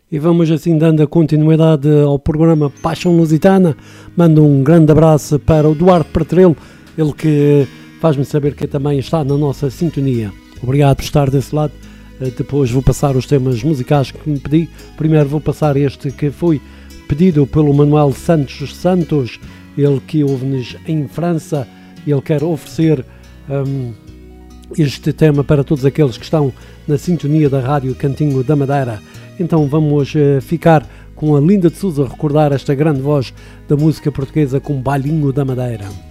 E vamos assim dando a continuidade ao programa Paixão Lusitana. Mando um grande abraço para o Duarte Pratrelo, ele que faz-me saber que também está na nossa sintonia. Obrigado por estar desse lado. Depois vou passar os temas musicais que me pedi. Primeiro vou passar este que foi pedido pelo Manuel Santos, ele que ouve-nos em França. Ele quer oferecer este tema para todos aqueles que estão na sintonia da Rádio Cantinho da Madeira. Então vamos ficar com a Linda de Souza, recordar esta grande voz da música portuguesa com Bailinho da Madeira.